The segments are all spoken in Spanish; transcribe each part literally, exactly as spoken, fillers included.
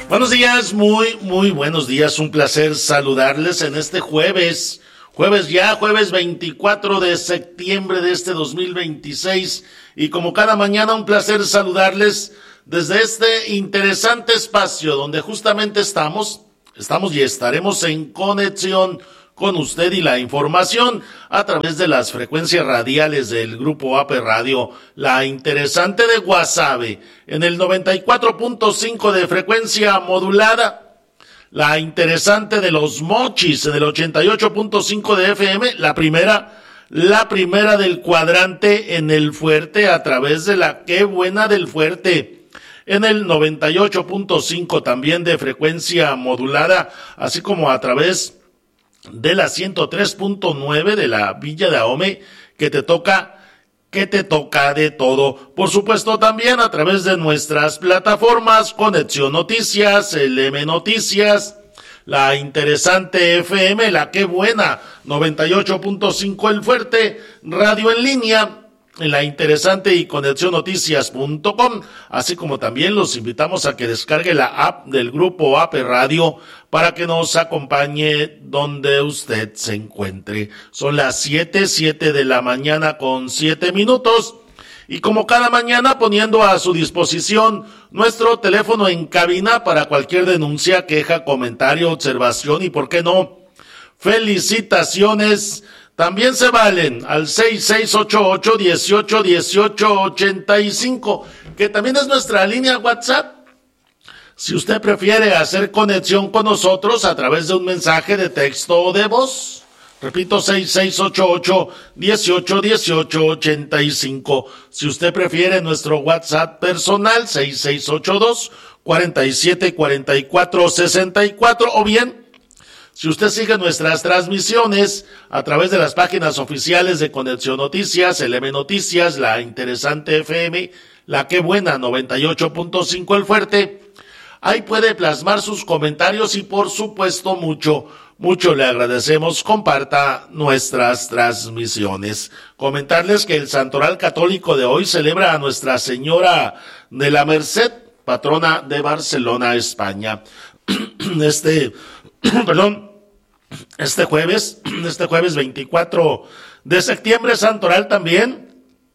Buenos días, muy, muy buenos días. Un placer saludarles en este jueves. Jueves ya, jueves veinticuatro de septiembre de este dos mil veintiséis. Y como cada mañana, un placer saludarles desde este interesante espacio donde justamente estamos, estamos y estaremos en conexión con usted y la información a través de las frecuencias radiales del Grupo A P Radio, la interesante de Guasave, en el noventa y cuatro punto cinco de frecuencia modulada, la interesante de Los Mochis, en el ochenta y ocho punto cinco de F M, la primera, la primera del cuadrante en el Fuerte, a través de la Qué Buena del Fuerte, en el noventa y ocho punto cinco también de frecuencia modulada, así como a través de la ciento tres punto nueve de la Villa de Ahome, que te toca, que te toca de todo. Por supuesto, también a través de nuestras plataformas, Conexión Noticias, L M Noticias, la interesante F M, la Qué Buena, noventa y ocho punto cinco El Fuerte, radio en línea, en la interesante y conexión noticias punto com, así como también los invitamos a que descargue la app del Grupo A P Radio para que nos acompañe donde usted se encuentre. Son las siete, siete de la mañana con siete minutos, y como cada mañana poniendo a su disposición nuestro teléfono en cabina para cualquier denuncia, queja, comentario, observación y, por qué no, felicitaciones. También se valen al seis seis ocho ocho, dieciocho, dieciocho, ochenta y cinco, que también es nuestra línea WhatsApp. Si usted prefiere hacer conexión con nosotros a través de un mensaje de texto o de voz, repito, seis seis ocho ocho, dieciocho, dieciocho, ochenta y cinco. Si usted prefiere nuestro WhatsApp personal, seis seis ocho dos, cuarenta y siete, cuarenta y cuatro, sesenta y cuatro, o bien, si usted sigue nuestras transmisiones a través de las páginas oficiales de Conexión Noticias, L M Noticias, la interesante F M, la Qué Buena, noventa y ocho punto cinco El Fuerte, ahí puede plasmar sus comentarios y, por supuesto, mucho, mucho le agradecemos. Comparta nuestras transmisiones. Comentarles que el Santoral Católico de hoy celebra a Nuestra Señora de la Merced, patrona de Barcelona, España. Este, perdón, este jueves, este jueves veinticuatro de septiembre, Santoral también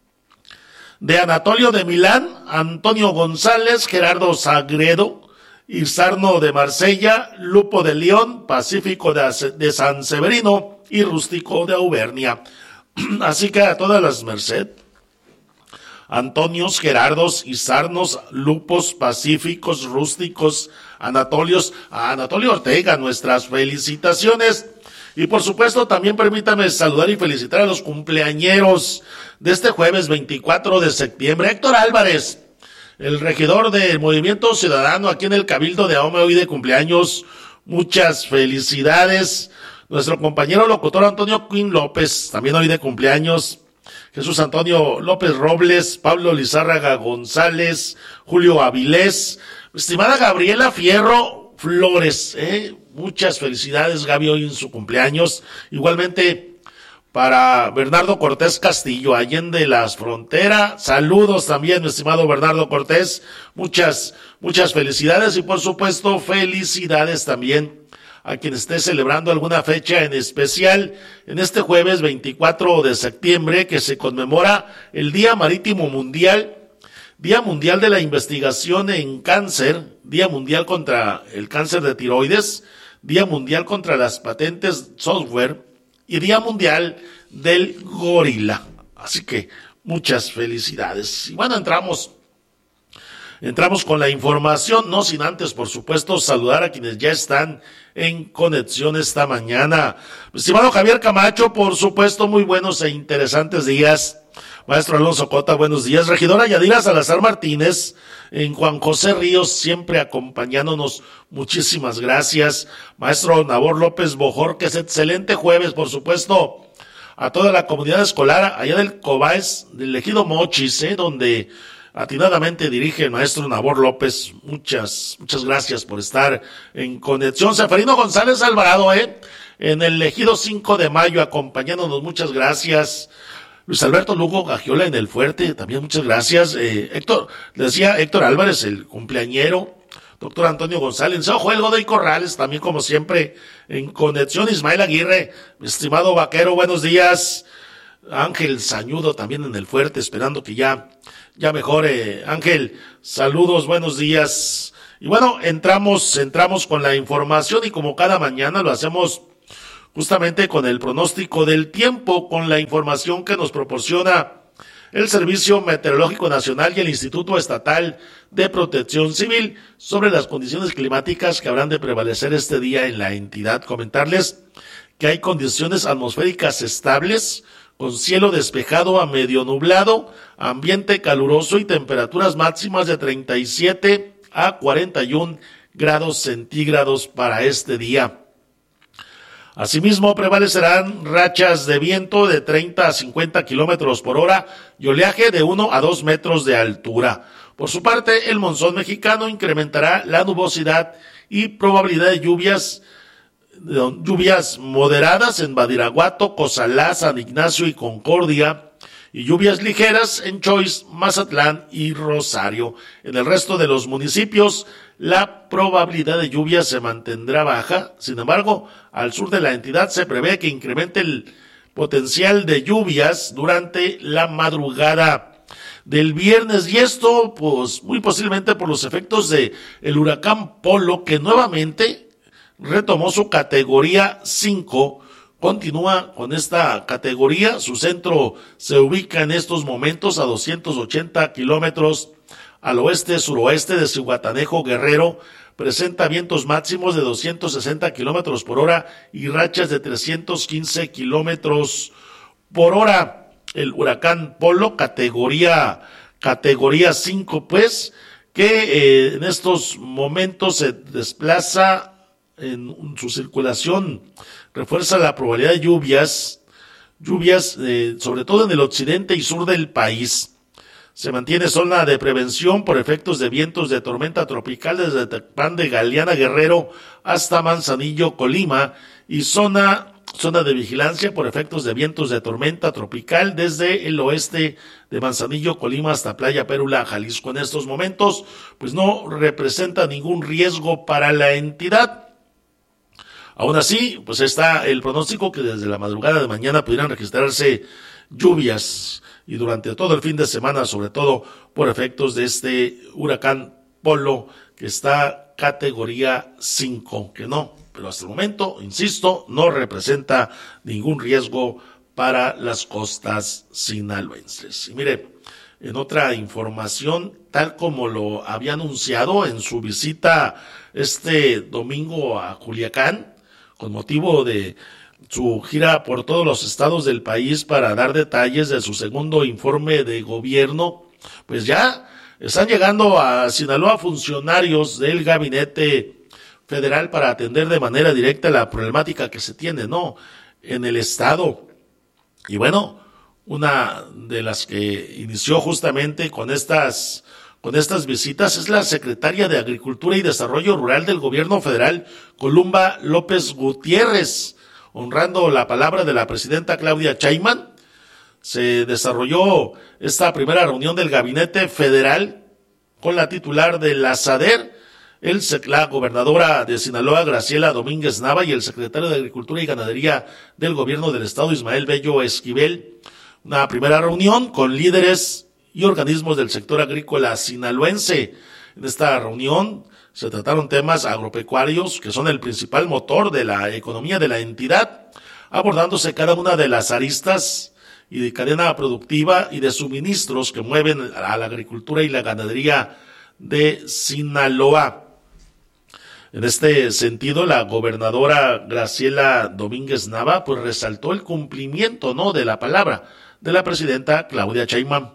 de Anatolio de Milán, Antonio González, Gerardo Sagredo, Isarno de Marsella, Lupo de León, Pacífico de, de San Severino y Rústico de Auvernia. Así que a todas las merced, Antonios, Gerardos, Isarnos, Lupos, Pacíficos, Rústicos, Anatolios, a Anatolio Ortega, nuestras felicitaciones. Y por supuesto también permítame saludar y felicitar a los cumpleañeros de este jueves veinticuatro de septiembre. Héctor Álvarez, el regidor del Movimiento Ciudadano aquí en el Cabildo de Ahome, hoy de cumpleaños. Muchas felicidades. Nuestro compañero locutor Antonio Quinn López, también hoy de cumpleaños. Jesús Antonio López Robles, Pablo Lizárraga González, Julio Avilés, estimada Gabriela Fierro Flores, ¿eh? Muchas felicidades, Gaby, hoy en su cumpleaños. Igualmente para Bernardo Cortés Castillo, Allende las Fronteras, saludos también, mi estimado Bernardo Cortés, muchas, muchas felicidades y por supuesto felicidades también a quien esté celebrando alguna fecha en especial en este jueves veinticuatro de septiembre, que se conmemora el Día Marítimo Mundial, Día Mundial de la Investigación en Cáncer, Día Mundial contra el Cáncer de Tiroides, Día Mundial contra las Patentes Software y Día Mundial del Gorila. Así que muchas felicidades. Y bueno, entramos Entramos con la información, no sin antes, por supuesto, saludar a quienes ya están en conexión esta mañana. Estimado Javier Camacho, por supuesto, muy buenos e interesantes días. Maestro Alonso Cota, buenos días. Regidora Yadira Salazar Martínez, en Juan José Ríos, siempre acompañándonos. Muchísimas gracias. Maestro Nabor López Bojorquez, excelente jueves, por supuesto, a toda la comunidad escolar allá del Cobaes, del Ejido Mochis, eh, donde atinadamente dirige el maestro Nabor López. Muchas, muchas gracias por estar en conexión. Seferino González Alvarado, eh, en el Ejido cinco de mayo, acompañándonos. Muchas gracias. Luis Alberto Lugo Gagiola en el Fuerte, también muchas gracias. Eh, Héctor, le decía Héctor Álvarez, el cumpleañero. doctor Antonio González, Joel Godoy Corrales, también como siempre en conexión, Ismael Aguirre, mi estimado vaquero, buenos días. Ángel Sañudo también en el fuerte, esperando que ya, ya mejore. Ángel, saludos, buenos días. Y bueno, entramos, entramos con la información y como cada mañana lo hacemos justamente con el pronóstico del tiempo, con la información que nos proporciona el Servicio Meteorológico Nacional y el Instituto Estatal de Protección Civil sobre las condiciones climáticas que habrán de prevalecer este día en la entidad. Comentarles que hay condiciones atmosféricas estables, con cielo despejado a medio nublado, ambiente caluroso y temperaturas máximas de treinta y siete a cuarenta y un grados centígrados para este día. Asimismo, prevalecerán rachas de viento de treinta a cincuenta kilómetros por hora y oleaje de uno a dos metros de altura. Por su parte, el monzón mexicano incrementará la nubosidad y probabilidad de lluvias, de lluvias moderadas en Badiraguato, Cozalá, San Ignacio y Concordia, y lluvias ligeras en Choix, Mazatlán y Rosario. En el resto de los municipios, la probabilidad de lluvia se mantendrá baja. Sin embargo, al sur de la entidad se prevé que incremente el potencial de lluvias durante la madrugada del viernes, y esto pues muy posiblemente por los efectos de el huracán Polo, que nuevamente retomó su categoría cinco. Continúa con esta categoría, su centro se ubica en estos momentos a doscientos ochenta kilómetros al oeste-suroeste de Zihuatanejo, Guerrero, presenta vientos máximos de doscientos sesenta kilómetros por hora y rachas de trescientos quince kilómetros por hora. El huracán Polo, categoría, categoría cinco, pues, que eh, en estos momentos se desplaza en su circulación, refuerza la probabilidad de lluvias, lluvias eh, sobre todo en el occidente y sur del país. Se mantiene zona de prevención por efectos de vientos de tormenta tropical desde Tecpan de Galeana, Guerrero, hasta Manzanillo, Colima, y zona, zona de vigilancia por efectos de vientos de tormenta tropical desde el oeste de Manzanillo, Colima, hasta Playa Pérula, Jalisco. En estos momentos, pues no representa ningún riesgo para la entidad. Aún así, pues está el pronóstico que desde la madrugada de mañana pudieran registrarse lluvias y durante todo el fin de semana, sobre todo por efectos de este huracán Polo, que está categoría cinco, que no, pero hasta el momento, insisto, no representa ningún riesgo para las costas sinaloenses. Y mire, en otra información, tal como lo había anunciado en su visita este domingo a Culiacán, con motivo de su gira por todos los estados del país para dar detalles de su segundo informe de gobierno, pues ya están llegando a Sinaloa funcionarios del gabinete federal para atender de manera directa la problemática que se tiene, ¿no?, en el estado. Y bueno, una de las que inició justamente con estas Con estas visitas es la secretaria de Agricultura y Desarrollo Rural del Gobierno Federal, Columba López Gutiérrez. Honrando la palabra de la presidenta Claudia Sheinbaum, se desarrolló esta primera reunión del Gabinete Federal con la titular de la SADER, el, la gobernadora de Sinaloa, Graciela Domínguez Nava, y el secretario de Agricultura y Ganadería del Gobierno del Estado, Ismael Bello Esquivel. Una primera reunión con líderes y organismos del sector agrícola sinaloense. En esta reunión se trataron temas agropecuarios que son el principal motor de la economía de la entidad, abordándose cada una de las aristas y de cadena productiva y de suministros que mueven a la agricultura y la ganadería de Sinaloa. En este sentido, la gobernadora Graciela Domínguez Nava pues resaltó el cumplimiento, ¿no?, de la palabra de la presidenta Claudia Sheinbaum.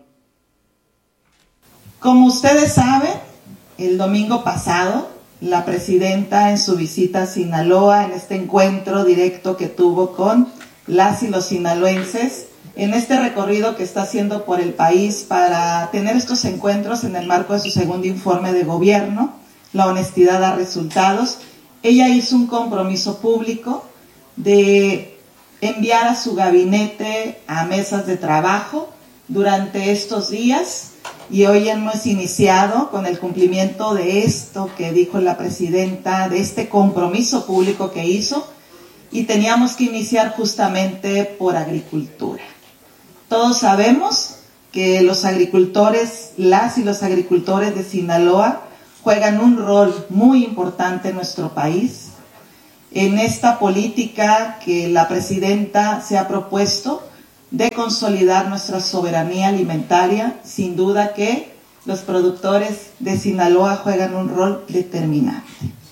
Como ustedes saben, el domingo pasado, la presidenta en su visita a Sinaloa, en este encuentro directo que tuvo con las y los sinaloenses, en este recorrido que está haciendo por el país para tener estos encuentros en el marco de su segundo informe de gobierno, La honestidad da resultados, ella hizo un compromiso público de enviar a su gabinete a mesas de trabajo durante estos días y hoy hemos iniciado con el cumplimiento de esto que dijo la presidenta, de este compromiso público que hizo, y teníamos que iniciar justamente por agricultura. Todos sabemos que los agricultores, las y los agricultores de Sinaloa juegan un rol muy importante en nuestro país. En esta política que la presidenta se ha propuesto de consolidar nuestra soberanía alimentaria, sin duda que los productores de Sinaloa juegan un rol determinante.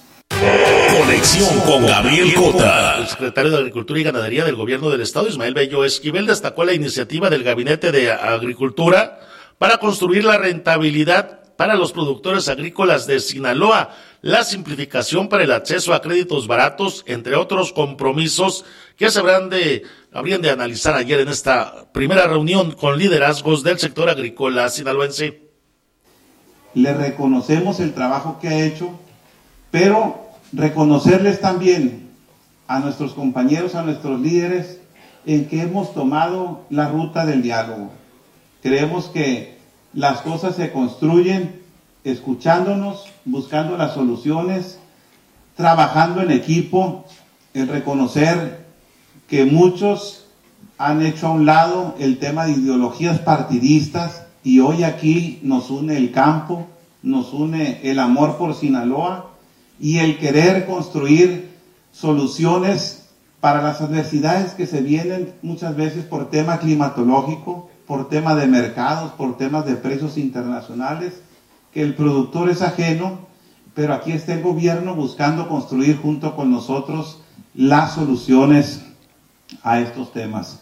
Conexión con Gabriel Cota. El secretario de Agricultura y Ganadería del Gobierno del Estado, Ismael Bello Esquivel, destacó la iniciativa del Gabinete de Agricultura para construir la rentabilidad para los productores agrícolas de Sinaloa, la simplificación para el acceso a créditos baratos, entre otros compromisos que se habrán de, habrían de analizar ayer en esta primera reunión con liderazgos del sector agrícola sinaloense. Le reconocemos el trabajo que ha hecho, pero reconocerles también a nuestros compañeros, a nuestros líderes, en que hemos tomado la ruta del diálogo. Creemos que las cosas se construyen escuchándonos, buscando las soluciones, trabajando en equipo, el reconocer que muchos han hecho a un lado el tema de ideologías partidistas y hoy aquí nos une el campo, nos une el amor por Sinaloa y el querer construir soluciones para las adversidades que se vienen muchas veces por tema climatológico, por tema de mercados, por temas de precios internacionales, que el productor es ajeno, pero aquí está el gobierno buscando construir junto con nosotros las soluciones a estos temas.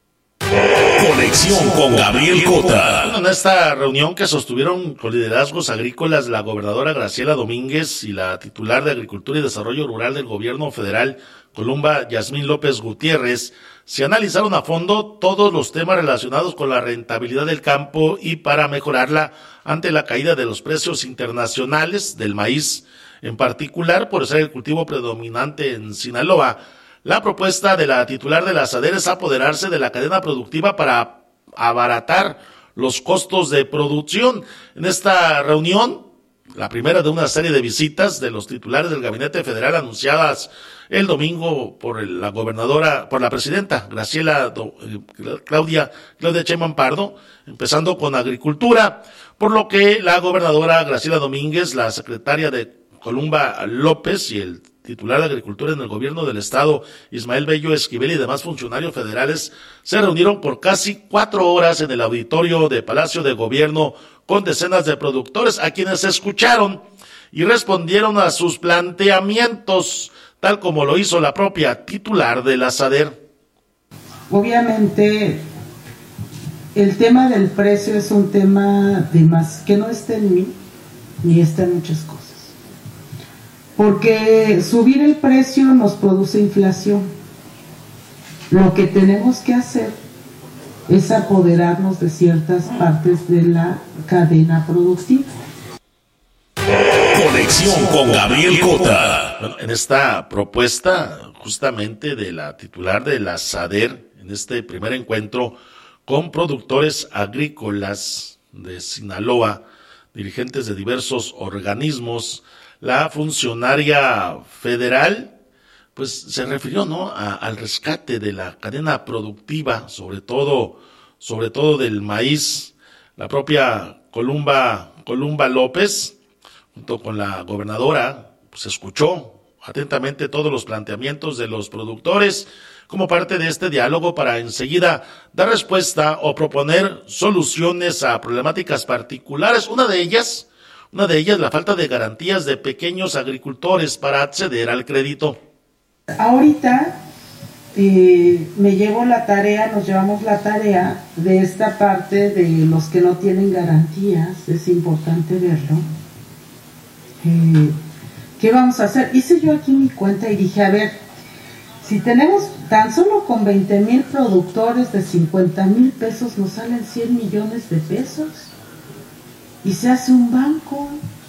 Conexión con Gabriel Cota. Bueno, en esta reunión que sostuvieron con liderazgos agrícolas la gobernadora Graciela Domínguez y la titular de Agricultura y Desarrollo Rural del Gobierno Federal, Columba Yasmín López Gutiérrez, se analizaron a fondo todos los temas relacionados con la rentabilidad del campo y para mejorarla ante la caída de los precios internacionales del maíz, en particular por ser el cultivo predominante en Sinaloa. La propuesta de la titular de la SADER es apoderarse de la cadena productiva para abaratar los costos de producción. En esta reunión, la primera de una serie de visitas de los titulares del Gabinete Federal anunciadas el domingo por el, la gobernadora, por la presidenta Graciela Do, eh, Claudia Claudia Sheinbaum Pardo, empezando con agricultura, por lo que la gobernadora Graciela Domínguez, la secretaria de Columba López y el titular de Agricultura en el Gobierno del Estado, Ismael Bello Esquivel, y demás funcionarios federales se reunieron por casi cuatro horas en el auditorio de Palacio de Gobierno con decenas de productores a quienes escucharon y respondieron a sus planteamientos, tal como lo hizo la propia titular de la SADER. Obviamente, el tema del precio es un tema de más que no está en mí, ni está en muchas cosas. Porque subir el precio nos produce inflación. Lo que tenemos que hacer es apoderarnos de ciertas partes de la cadena productiva. Conexión con Gabriel Cota. Bueno, en esta propuesta justamente de la titular de la SADER, en este primer encuentro con productores agrícolas de Sinaloa, dirigentes de diversos organismos, la funcionaria federal pues se refirió, ¿no?, a, al rescate de la cadena productiva, sobre todo, sobre todo del maíz. La propia Columba, Columba López, junto con la gobernadora, pues escuchó atentamente todos los planteamientos de los productores como parte de este diálogo para enseguida dar respuesta o proponer soluciones a problemáticas particulares. Una de ellas, una de ellas, la falta de garantías de pequeños agricultores para acceder al crédito. Ahorita eh, me llevo la tarea, nos llevamos la tarea de esta parte de los que no tienen garantías, es importante verlo. Eh, ¿Qué vamos a hacer? Hice yo aquí mi cuenta y dije, a ver, si tenemos tan solo con veinte mil productores de cincuenta mil pesos nos salen cien millones de pesos y se hace un banco.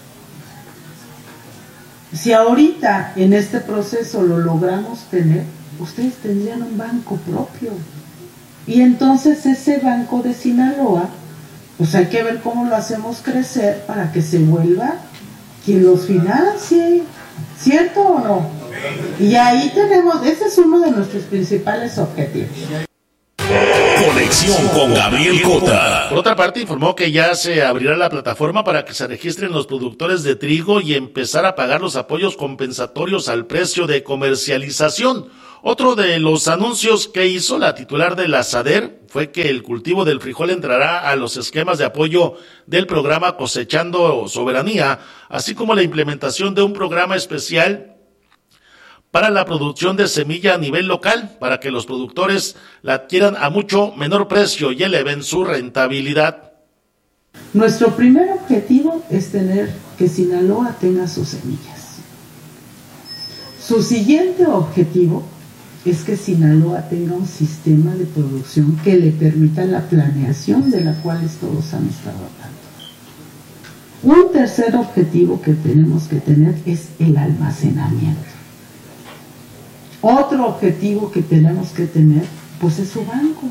Si ahorita en este proceso lo logramos tener, ustedes tendrían un banco propio. Y entonces ese banco de Sinaloa pues hay que ver cómo lo hacemos crecer para que se vuelva quien los financie, ¿cierto o no? Y ahí tenemos, ese es uno de nuestros principales objetivos. Conexión con Gabriel Cota. Por otra parte, informó que ya se abrirá la plataforma para que se registren los productores de trigo y empezar a pagar los apoyos compensatorios al precio de comercialización. Otro de los anuncios que hizo la titular de la SADER fue que el cultivo del frijol entrará a los esquemas de apoyo del programa Cosechando Soberanía, así como la implementación de un programa especial para la producción de semilla a nivel local, para que los productores la adquieran a mucho menor precio y eleven su rentabilidad. Nuestro primer objetivo es tener que Sinaloa tenga sus semillas. Su siguiente objetivo es que Sinaloa tenga un sistema de producción que le permita la planeación de la cual todos han estado hablando. Un tercer objetivo que tenemos que tener es el almacenamiento. Otro objetivo que tenemos que tener, pues es su banco.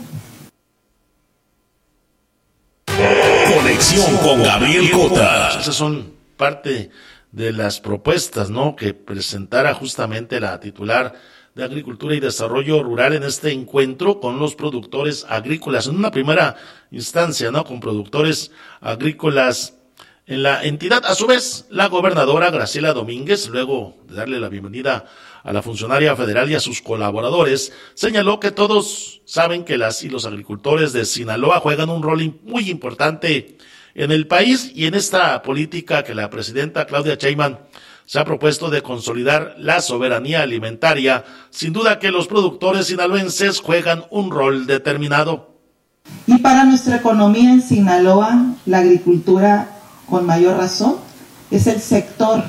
Conexión con Gabriel Cota. Esas son parte de las propuestas, ¿no?, que presentara justamente la titular de Agricultura y Desarrollo Rural en este encuentro con los productores agrícolas. En una primera instancia, ¿no?, con productores agrícolas en la entidad. A su vez, la gobernadora Graciela Domínguez, luego de darle la bienvenida a la funcionaria federal y a sus colaboradores, señaló que todos saben que las y los agricultores de Sinaloa juegan un rol muy importante en el país y en esta política que la presidenta Claudia Sheinbaum se ha propuesto de consolidar la soberanía alimentaria. Sin duda que los productores sinaloenses juegan un rol determinado. Y para nuestra economía en Sinaloa, la agricultura, con mayor razón, es el sector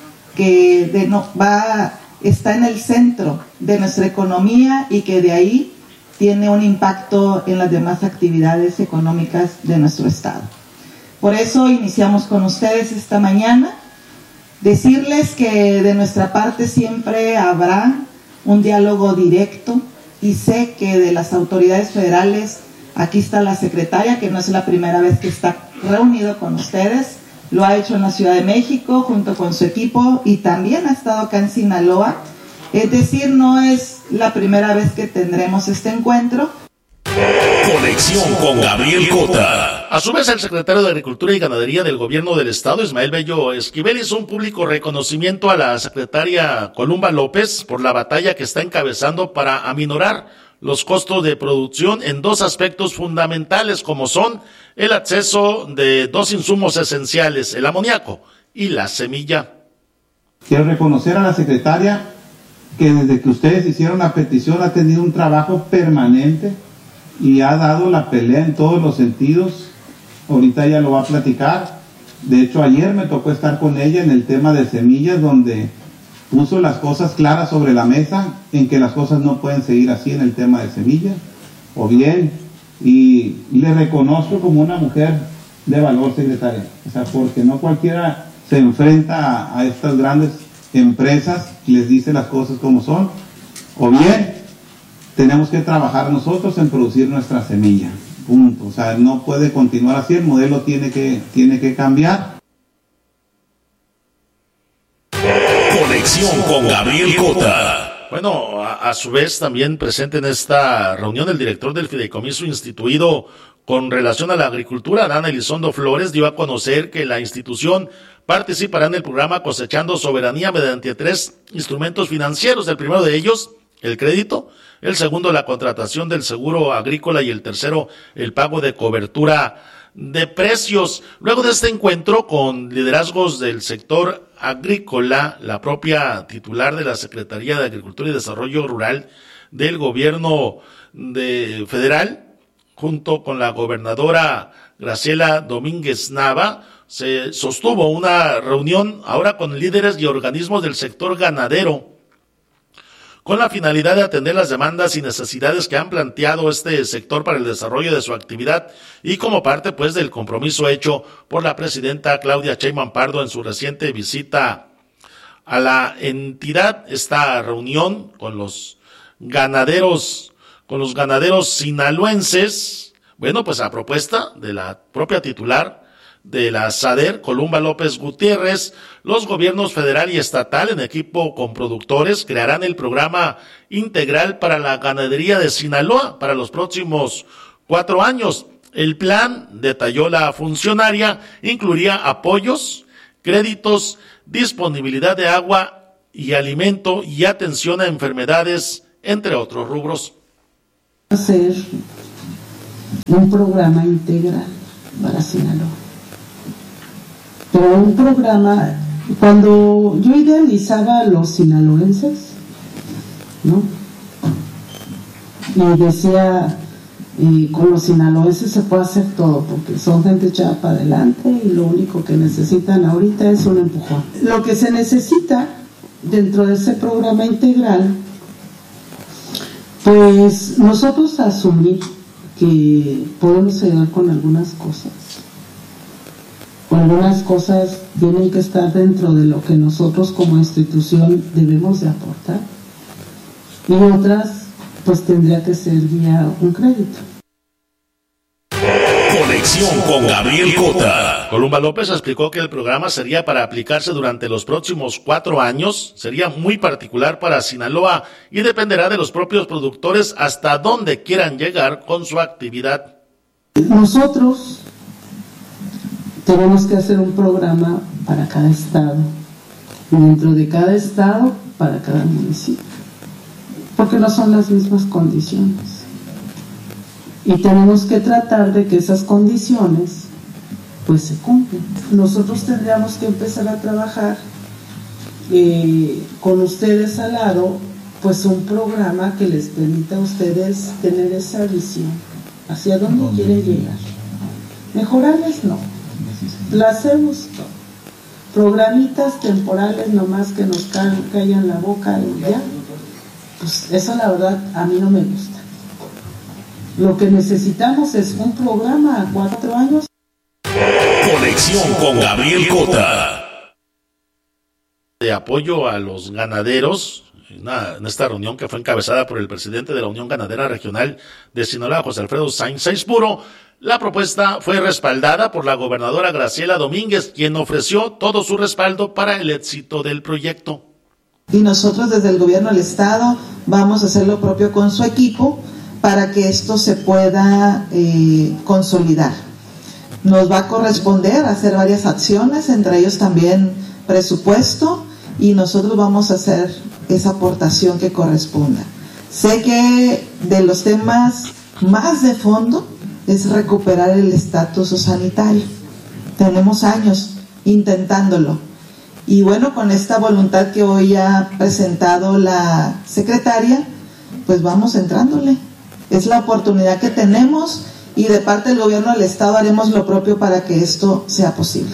que de no, va está en el centro de nuestra economía y que de ahí tiene un impacto en las demás actividades económicas de nuestro estado. Por eso iniciamos con ustedes esta mañana, decirles que de nuestra parte siempre habrá un diálogo directo y sé que de las autoridades federales, aquí está la secretaria, que no es la primera vez que está reunido con ustedes, lo ha hecho en la Ciudad de México junto con su equipo y también ha estado acá en Sinaloa. Es decir, no es la primera vez que tendremos este encuentro. Conexión con Gabriel Cota. A su vez, el secretario de Agricultura y Ganadería del Gobierno del Estado, Ismael Bello Esquivel, hizo un público reconocimiento a la secretaria Columba López por la batalla que está encabezando para aminorar los costos de producción en dos aspectos fundamentales, como son el acceso de dos insumos esenciales, el amoníaco y la semilla. Quiero reconocer a la secretaria que desde que ustedes hicieron la petición ha tenido un trabajo permanente y ha dado la pelea en todos los sentidos. Ahorita ella lo va a platicar. De hecho, ayer me tocó estar con ella en el tema de semillas, donde puso las cosas claras sobre la mesa, en que las cosas no pueden seguir así en el tema de semillas, o bien, y le reconozco como una mujer de valor, secretaria, o sea, porque no cualquiera se enfrenta a, a estas grandes empresas y les dice las cosas como son, o bien, tenemos que trabajar nosotros en producir nuestra semilla, punto. O sea, no puede continuar así, el modelo tiene que, tiene que cambiar. Conexión con Gabriel Cota. Bueno, a, a su vez también presente en esta reunión el director del fideicomiso instituido con relación a la agricultura, Adán Elizondo Flores, dio a conocer que la institución participará en el programa Cosechando Soberanía mediante tres instrumentos financieros. El primero de ellos, el crédito, el segundo, la contratación del seguro agrícola y el tercero, el pago de cobertura de precios. Luego de este encuentro con liderazgos del sector agrícola, la propia titular de la Secretaría de Agricultura y Desarrollo Rural del gobierno de federal, junto con la gobernadora Graciela Domínguez Nava, se sostuvo una reunión ahora con líderes y organismos del sector ganadero, con la finalidad de atender las demandas y necesidades que han planteado este sector para el desarrollo de su actividad y como parte pues del compromiso hecho por la presidenta Claudia Sheinbaum Pardo en su reciente visita a la entidad. Esta reunión con los ganaderos, con los ganaderos sinaloenses, Bueno, pues a propuesta de la propia titular de la SADER, Columba López Gutiérrez, los gobiernos federal y estatal en equipo con productores crearán el programa integral para la ganadería de Sinaloa para los próximos cuatro años. El plan, detalló la funcionaria, incluiría apoyos, créditos, disponibilidad de agua y alimento y atención a enfermedades, entre otros rubros. Hacer un programa integral para Sinaloa. Pero un programa, cuando yo idealizaba a los sinaloenses, ¿no? Y decía, eh, con los sinaloenses se puede hacer todo, porque son gente echada para adelante y lo único que necesitan ahorita es un empujón. Lo que se necesita dentro de ese programa integral, pues nosotros asumir que podemos ayudar con algunas cosas. Algunas cosas tienen que estar dentro de lo que nosotros como institución debemos de aportar y otras pues tendría que ser vía un crédito. Conexión con Gabriel Cota. Columba López explicó que el programa sería para aplicarse durante los próximos cuatro años, sería muy particular para Sinaloa y dependerá de los propios productores hasta dónde quieran llegar con su actividad. Nosotros tenemos que hacer un programa para cada estado, y dentro de cada estado para cada municipio, porque no son las mismas condiciones. Y tenemos que tratar de que esas condiciones pues se cumplan. Nosotros tendríamos que empezar a trabajar eh, con ustedes al lado, pues un programa que les permita a ustedes tener esa visión, hacia dónde quieren llegar. Mejorarles no, la hacemos todo. Programitas temporales nomás que nos ca- callan la boca y ya, pues eso la verdad a mí no me gusta. Lo que necesitamos es un programa a cuatro años. Conexión con Gabriel Cota. De apoyo a los ganaderos, en esta reunión que fue encabezada por el presidente de la Unión Ganadera Regional de Sinaloa, José Alfredo Sainz Saispuro, la propuesta fue respaldada por la gobernadora Graciela Domínguez, quien ofreció todo su respaldo para el éxito del proyecto. Y nosotros desde el gobierno del estado vamos a hacer lo propio con su equipo para que esto se pueda eh, consolidar. Nos va a corresponder hacer varias acciones, entre ellos también presupuesto, y nosotros vamos a hacer esa aportación que corresponda. Sé que de los temas más de fondo es recuperar el estatus sanitario. Tenemos años intentándolo. Y bueno, con esta voluntad que hoy ha presentado la secretaria, pues vamos entrándole. Es la oportunidad que tenemos y de parte del gobierno del estado haremos lo propio para que esto sea posible.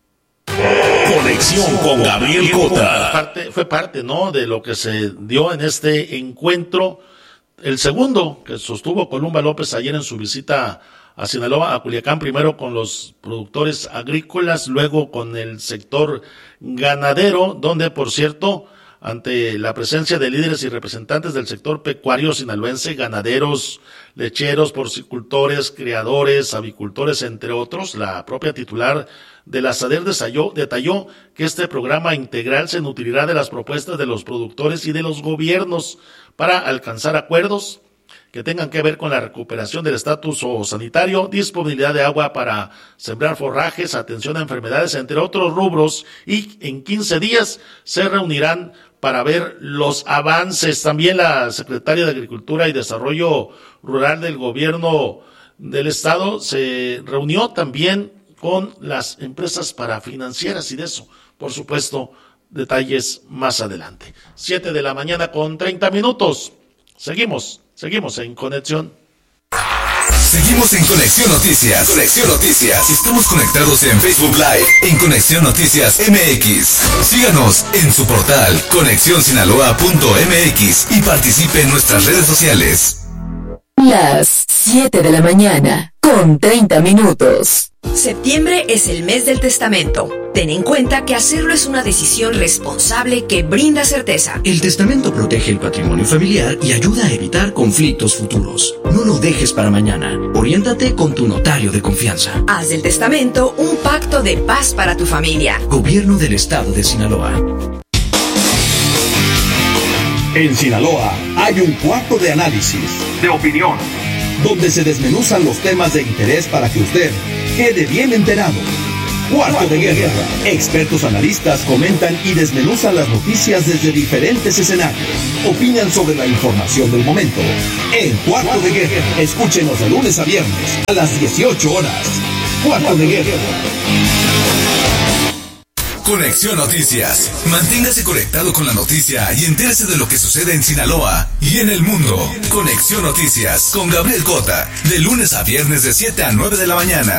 Conexión con Gabriel Cota. Parte, fue parte, ¿no?, de lo que se dio en este encuentro, el segundo que sostuvo Columba López ayer en su visita a Sinaloa, a Culiacán, primero con los productores agrícolas, luego con el sector ganadero, donde, por cierto, ante la presencia de líderes y representantes del sector pecuario sinaloense, ganaderos, lecheros, porcicultores, criadores, avicultores, entre otros, la propia titular de la SADER detalló, detalló que este programa integral se nutrirá de las propuestas de los productores y de los gobiernos para alcanzar acuerdos que tengan que ver con la recuperación del estatus sanitario, disponibilidad de agua para sembrar forrajes, atención a enfermedades, entre otros rubros, y en quince días se reunirán para ver los avances. También la secretaria de Agricultura y Desarrollo Rural del Gobierno del Estado se reunió también con las empresas parafinancieras y de eso, por supuesto, detalles más adelante. Siete de la mañana con treinta minutos. Seguimos, seguimos en Conexión. Seguimos en Conexión Noticias. Conexión Noticias. Estamos conectados en Facebook Live en Conexión Noticias M X. Síganos en su portal conexión sinaloa punto m x y participe en nuestras redes sociales. Las siete de la mañana. con treinta minutos. Septiembre es el mes del testamento. Ten en cuenta que hacerlo es una decisión responsable que brinda certeza. El testamento protege el patrimonio familiar y ayuda a evitar conflictos futuros. No lo dejes para mañana. Oriéntate con tu notario de confianza. Haz del testamento un pacto de paz para tu familia. Gobierno del Estado de Sinaloa. En Sinaloa hay un cuarto de análisis, de opinión, donde se desmenuzan los temas de interés para que usted quede bien enterado. Cuarto de Guerra. Expertos analistas comentan y desmenuzan las noticias desde diferentes escenarios. Opinan sobre la información del momento. En Cuarto de Guerra. Escúchenos de lunes a viernes a las dieciocho horas. Cuarto de Guerra. Conexión Noticias. Manténgase conectado con la noticia y entérese de lo que sucede en Sinaloa y en el mundo. Conexión Noticias con Gabriel Cota. De lunes a viernes de siete a nueve de la mañana.